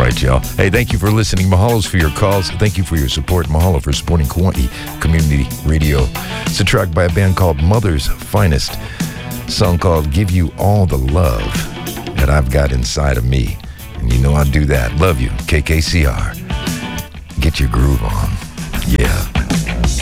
right, y'all. Hey, thank you for listening. Mahalos for your calls. Thank you for your support. Mahalo for supporting Kauai Community Radio. It's a track by a band called Mother's Finest. A song called Give You All the Love That I've Got Inside of Me. And you know I do that. Love you, KKCR. Get your groove on.